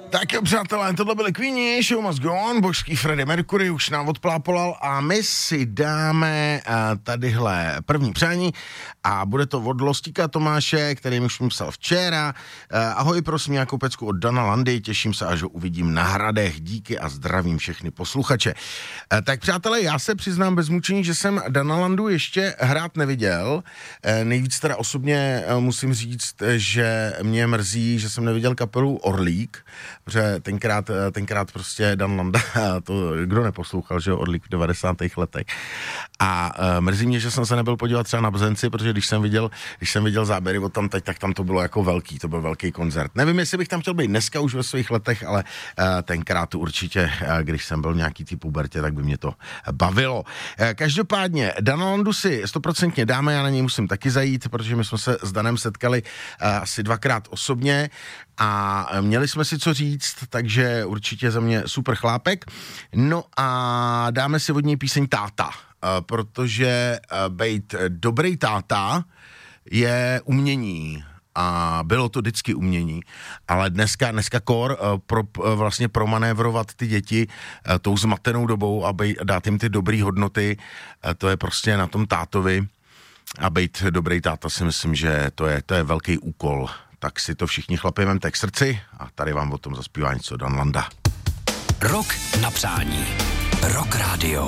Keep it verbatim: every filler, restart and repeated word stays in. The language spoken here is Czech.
Tak jo, přátelé, tohle byly Queenie, Show Must Go On, božský Freddie Mercury už nám odplápolal a my si dáme uh, tadyhle první přání a bude to od Lostíka Tomáše, který mi už mi psal včera. Uh, ahoj, prosím, nějakou pecku od Dana Landy, těším se, až ho uvidím na Hradech, díky a zdravím všechny posluchače. Uh, tak přátelé, já se přiznám bez mučení, že jsem Dana Landu ještě hrát neviděl. Uh, nejvíc teda osobně uh, musím říct, že mě mrzí, že jsem neviděl kapelu Orlík, protože tenkrát, tenkrát prostě Dan Landa, to kdo neposlouchal, že jo, Orlík v devadesátých letech. A uh, mrzí mě, že jsem se nebyl podívat třeba na Bzenci, protože když jsem viděl, když jsem viděl záběry od tam teď, tak tam to bylo jako velký, to byl velký koncert. Nevím, jestli bych tam chtěl být dneska už ve svých letech, ale uh, tenkrát určitě, uh, když jsem byl v nějaký typ pubertě, tak by mě to bavilo. Uh, každopádně, Dana Landu si stoprocentně dáme, já na něj musím taky zajít, protože my jsme se s Danem setkali uh, asi dvakrát osobně a měli jsme si co říct, takže určitě za mě super chlápek. No a dáme si od něj píseň Táta, protože bejt dobrý táta je umění a bylo to vždycky umění, ale dneska, dneska kor pro, vlastně promanévrovat ty děti tou zmatenou dobou a bej, dát jim ty dobrý hodnoty, to je prostě na tom tátovi a bejt dobrý táta si myslím, že to je, to je velký úkol. Tak si to všichni chlapi vemte k srdci a tady vám o tom zaspívá něco Dan Landa. Rock na přání. Rock Radio.